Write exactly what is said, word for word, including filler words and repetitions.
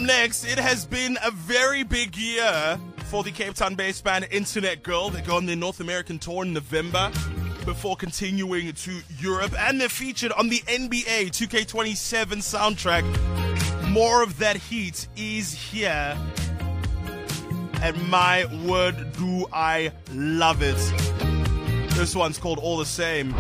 next, it has been a very big year for the Cape Town-based band Internet Girl. They go on their North American tour in November before continuing to Europe, and they're featured on the N B A two K twenty-seven soundtrack. More of that heat is here, and my word, do I love it. This one's called All the Same.